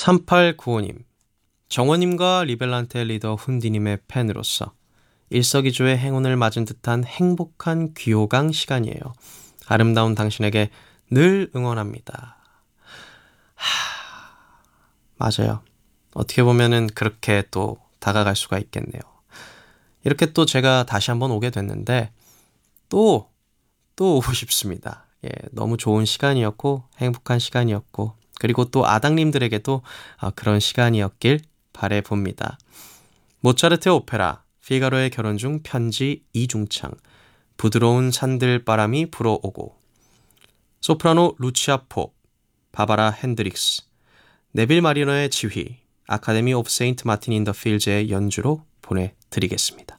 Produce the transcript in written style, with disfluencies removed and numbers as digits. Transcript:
3895님, 정원님과 리벨란테 리더 훈디님의 팬으로서 일석이조의 행운을 맞은 듯한 행복한 귀호강 시간이에요. 아름다운 당신에게 늘 응원합니다. 맞아요. 어떻게 보면은 그렇게 또 다가갈 수가 있겠네요. 이렇게 또 제가 다시 한번 오게 됐는데 또 오고 싶습니다. 예, 너무 좋은 시간이었고 행복한 시간이었고 그리고 또 아당님들에게도 그런 시간이었길 바라봅니다. 모차르트의 오페라 피가로의 결혼 중 편지 이중창, 부드러운 산들바람이 불어오고, 소프라노 루치아 포, 바바라 핸드릭스, 네빌 마리너의 지휘, 아카데미 오브 세인트 마틴 인 더 필즈의 연주로 보내드리겠습니다.